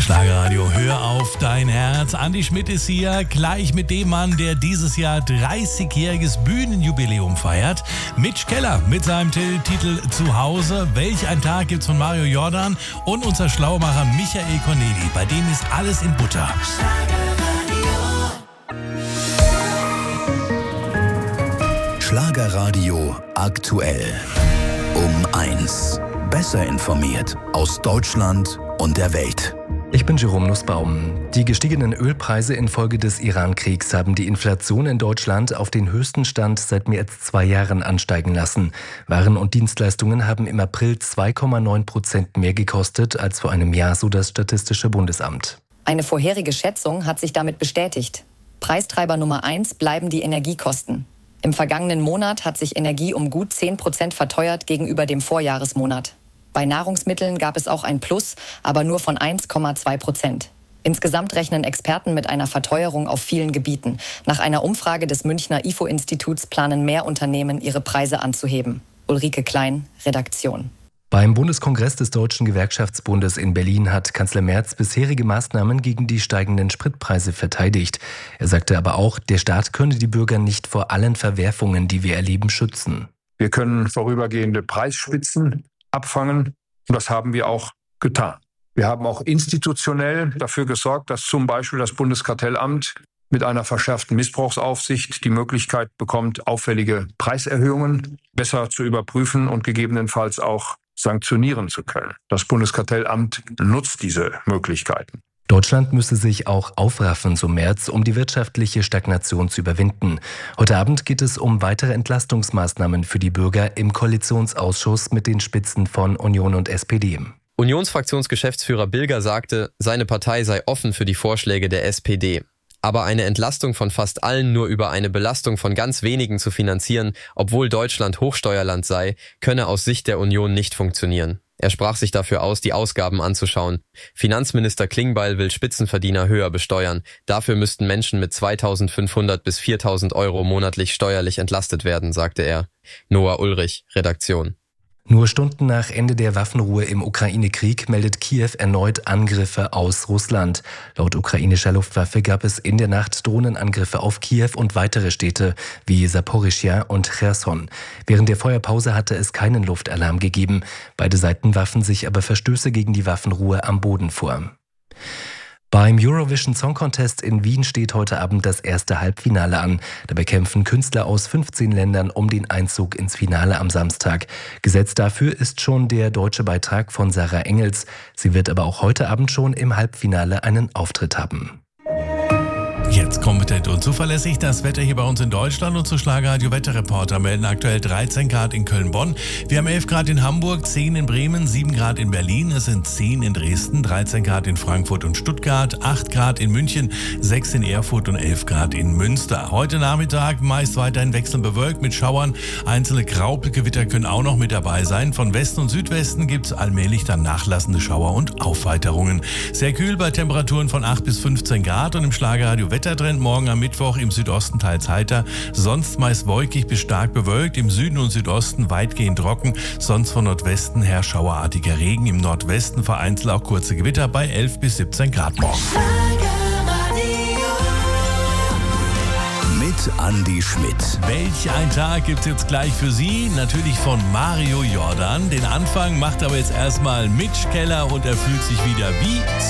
Schlagerradio, hör auf dein Herz. Andi Schmidt ist hier, gleich mit dem Mann, der dieses Jahr 30-jähriges Bühnenjubiläum feiert. Mitch Keller mit seinem Titel Zuhause. Welch ein Tag gibt's von Mario Jordan und unser Schlaumacher Michael Corneli. Bei dem ist alles in Butter. Schlagerradio aktuell. Um 1. Besser informiert aus Deutschland und der Welt. Ich bin Jerome Nussbaum. Die gestiegenen Ölpreise infolge des Iran-Kriegs haben die Inflation in Deutschland auf den höchsten Stand seit mehr als 2 Jahren ansteigen lassen. Waren und Dienstleistungen haben im April 2,9% mehr gekostet als vor einem Jahr, so das Statistische Bundesamt. Eine vorherige Schätzung hat sich damit bestätigt. Preistreiber Nummer 1 bleiben die Energiekosten. Im vergangenen Monat hat sich Energie um gut 10% verteuert gegenüber dem Vorjahresmonat. Bei Nahrungsmitteln gab es auch ein Plus, aber nur von 1,2%. Insgesamt rechnen Experten mit einer Verteuerung auf vielen Gebieten. Nach einer Umfrage des Münchner IFO-Instituts planen mehr Unternehmen, ihre Preise anzuheben. Ulrike Klein, Redaktion. Beim Bundeskongress des Deutschen Gewerkschaftsbundes in Berlin hat Kanzler Merz bisherige Maßnahmen gegen die steigenden Spritpreise verteidigt. Er sagte aber auch, der Staat könne die Bürger nicht vor allen Verwerfungen, die wir erleben, schützen. Wir können vorübergehende Preisspitzen abfangen und das haben wir auch getan. Wir haben auch institutionell dafür gesorgt, dass zum Beispiel das Bundeskartellamt mit einer verschärften Missbrauchsaufsicht die Möglichkeit bekommt, auffällige Preiserhöhungen besser zu überprüfen und gegebenenfalls auch sanktionieren zu können. Das Bundeskartellamt nutzt diese Möglichkeiten. Deutschland müsse sich auch aufraffen, so Merz, um die wirtschaftliche Stagnation zu überwinden. Heute Abend geht es um weitere Entlastungsmaßnahmen für die Bürger im Koalitionsausschuss mit den Spitzen von Union und SPD. Unionsfraktionsgeschäftsführer Bilger sagte, seine Partei sei offen für die Vorschläge der SPD. Aber eine Entlastung von fast allen nur über eine Belastung von ganz wenigen zu finanzieren, obwohl Deutschland Hochsteuerland sei, könne aus Sicht der Union nicht funktionieren. Er sprach sich dafür aus, die Ausgaben anzuschauen. Finanzminister Klingbeil will Spitzenverdiener höher besteuern. Dafür müssten Menschen mit 2.500 bis 4.000 Euro monatlich steuerlich entlastet werden, sagte er. Noah Ulrich, Redaktion. Nur Stunden nach Ende der Waffenruhe im Ukraine-Krieg meldet Kiew erneut Angriffe aus Russland. Laut ukrainischer Luftwaffe gab es in der Nacht Drohnenangriffe auf Kiew und weitere Städte wie Saporischschja und Cherson. Während der Feuerpause hatte es keinen Luftalarm gegeben. Beide Seiten warfen sich aber Verstöße gegen die Waffenruhe am Boden vor. Beim Eurovision Song Contest in Wien steht heute Abend das erste Halbfinale an. Dabei kämpfen Künstler aus 15 Ländern um den Einzug ins Finale am Samstag. Gesetzt dafür ist schon der deutsche Beitrag von Sarah Engels. Sie wird aber auch heute Abend schon im Halbfinale einen Auftritt haben. Jetzt kompetent und zuverlässig das Wetter hier bei uns in Deutschland. Und zu Schlagerradio Wetterreporter melden aktuell 13 Grad in Köln-Bonn. Wir haben 11 Grad in Hamburg, 10 in Bremen, 7 Grad in Berlin. Es sind 10 in Dresden, 13 Grad in Frankfurt und Stuttgart, 8 Grad in München, 6 in Erfurt und 11 Grad in Münster. Heute Nachmittag meist weiterhin wechselnd bewölkt mit Schauern. Einzelne Graupelgewitter können auch noch mit dabei sein. Von Westen und Südwesten gibt es allmählich dann nachlassende Schauer und Aufweiterungen. Sehr kühl bei Temperaturen von 8 bis 15 Grad und im Schlagerradio Wettertrend morgen am Mittwoch im Südosten teils heiter, sonst meist wolkig bis stark bewölkt, im Süden und Südosten weitgehend trocken, sonst von Nordwesten her schauerartiger Regen, im Nordwesten vereinzelt auch kurze Gewitter bei 11 bis 17 Grad morgen. Mit Andi Schmidt. Welch ein Tag gibt's jetzt gleich für Sie? Natürlich von Mario Jordan. Den Anfang macht aber jetzt erstmal Mitch Keller und er fühlt sich wieder wie